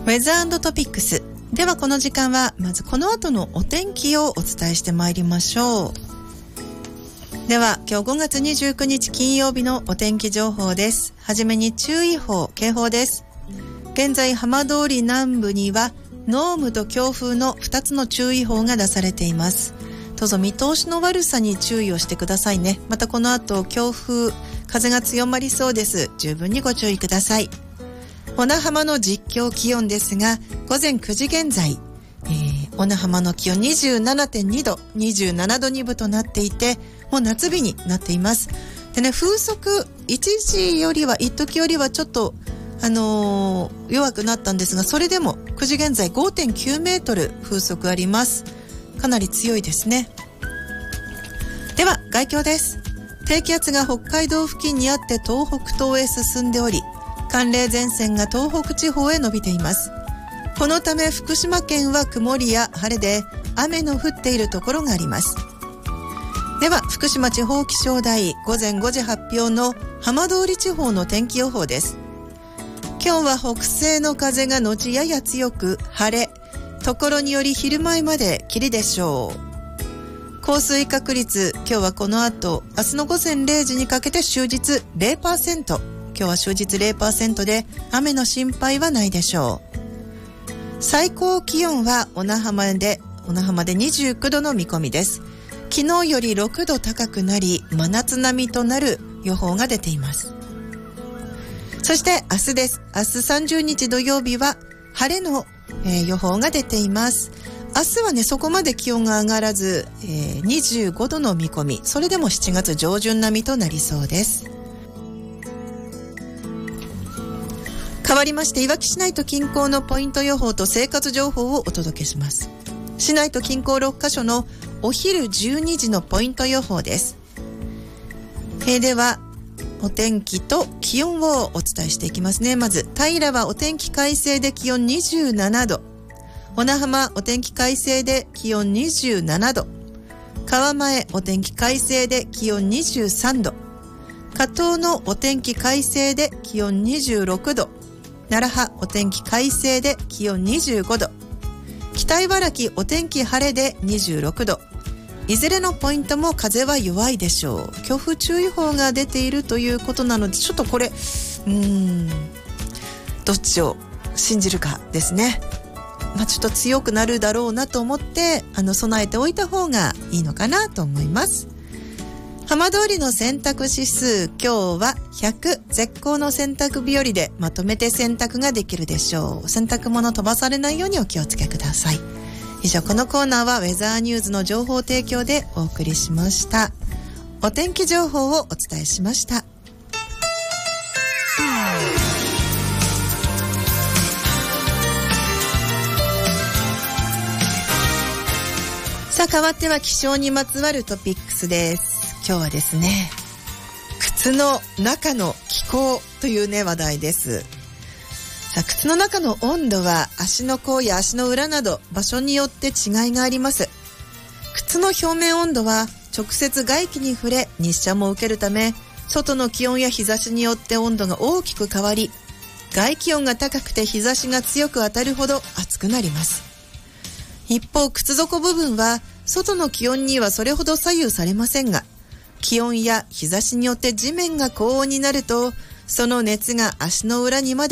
ウェザー&トピックス。ではこの時間はまずこの後のお天気をお伝えしてまいりましょう。では今日5月29日金曜日のお天気情報です。はじめに注意報、警報です。現在浜通り南部には濃霧と強風の2つの注意報が出されています。どうぞ見通しの悪さに注意をしてくださいね。またこの後強風、風が強まりそうです。十分にご注意ください。小名浜の実況気温ですが、午前9時現在、小名浜の気温 27.2 度、27度2分となっていて、もう夏日になっています。でね、風速一時よりは、一時よりはちょっと、弱くなったんですが、それでも9時現在 5.9 メートル風速あります。かなり強いですね。では、概況です。低気圧が北海道付近にあって東北東へ進んでおり、寒冷前線が東北地方へ伸びています。このため福島県は曇りや晴れで雨の降っているところがあります。では福島地方気象台午前5時発表の浜通り地方の天気予報です。今日は北西の風が後やや強く晴れ、ところにより昼前まで霧でしょう。降水確率、今日はこの後明日の午前0時にかけて終日 0%、今日は終日 0% で雨の心配はないでしょう。最高気温は小名浜で29度の見込みです。昨日より6度高くなり真夏並みとなる予報が出ています。そして明日です。明日30日土曜日は晴れの、予報が出ています。明日はねそこまで気温が上がらず、25度の見込み。それでも7月上旬並みとなりそうです。変わりましていわき市内と近郊のポイント予報と生活情報をお届けします。市内と近郊6カ所のお昼12時のポイント予報です。ではお天気と気温をお伝えしていきますね。まず平はお天気快晴で気温27度、小名浜お天気快晴で気温27度、川前お天気快晴で気温23度、加東のお天気快晴で気温26度、楢葉お天気快晴で気温25度、北茨城お天気晴れで26度。いずれのポイントも風は弱いでしょう。強風注意報が出ているということなので、ちょっとこれどっちを信じるかですね。ちょっと強くなるだろうなと思って備えておいた方がいいのかなと思います。浜通りの洗濯指数、今日は100、絶好の洗濯日和でまとめて洗濯ができるでしょう。洗濯物飛ばされないようにお気をつけください。以上、このコーナーはウェザーニューズの情報提供でお送りしました。お天気情報をお伝えしました。さあ、変わっては気象にまつわるトピックスです。今日はですね、靴の中の気候というね話題です。さあ、靴の中の温度は足の甲や足の裏など場所によって違いがあります。靴の表面温度は直接外気に触れ日射も受けるため、外の気温や日差しによって温度が大きく変わり、外気温が高くて日差しが強く当たるほど暑くなります。一方、靴底部分は外の気温にはそれほど左右されませんが、気温や日差しによって地面が高温になると、その熱が足の裏にまで